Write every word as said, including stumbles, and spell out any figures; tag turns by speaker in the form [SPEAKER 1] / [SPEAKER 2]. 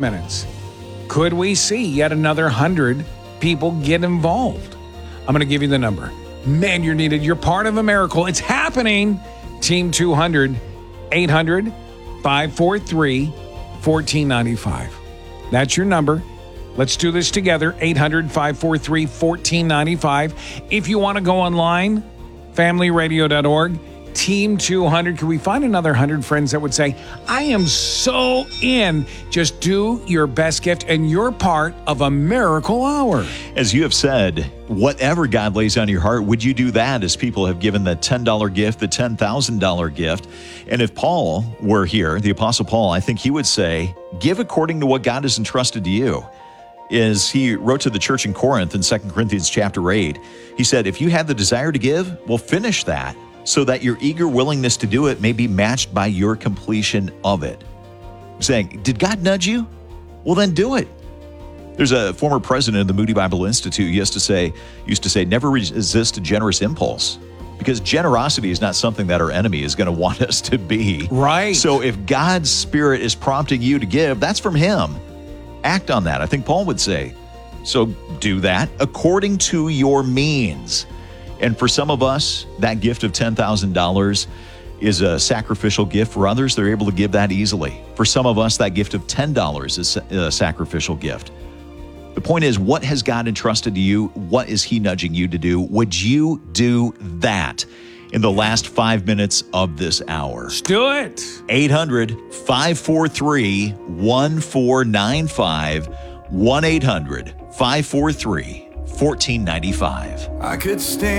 [SPEAKER 1] minutes, could we see yet another one hundred people get involved? I'm going to give you the number. Man, you're needed. You're part of a miracle. It's happening. Team two hundred, eight hundred, five four three, one four nine five. That's your number. Let's do this together. eight hundred, five four three, one four nine five. If you want to go online, family radio dot org, Team two hundred. Can we find another one hundred friends that would say, I am so in? Just do your best gift, and you're part of a miracle hour.
[SPEAKER 2] As you have said, whatever God lays on your heart, would you do that? As people have given the ten dollars gift, the ten thousand dollars gift. And if Paul were here, the Apostle Paul, I think he would say, give according to what God has entrusted to you. As he wrote to the church in Corinth in Second Corinthians chapter eight, he said, if you have the desire to give, well, finish that, so that your eager willingness to do it may be matched by your completion of it. Saying, did God nudge you? Well, then do it. There's a former president of the Moody Bible Institute who used to say, used to say, never resist a generous impulse, because generosity is not something that our enemy is going to want us to be.
[SPEAKER 1] Right.
[SPEAKER 2] So if God's Spirit is prompting you to give, that's from Him. Act on that. I think Paul would say. So do that according to your means. And for some of us, that gift of ten thousand dollars is a sacrificial gift. For others, they're able to give that easily. For some of us, that gift of ten dollars is a sacrificial gift. The point is, what has God entrusted to you? What is He nudging you to do? Would you do that in the last five minutes of this hour?
[SPEAKER 1] Let's do it.
[SPEAKER 2] eight hundred, five four three, one four nine five, one eight hundred, five four three, one four nine five.
[SPEAKER 3] I could stand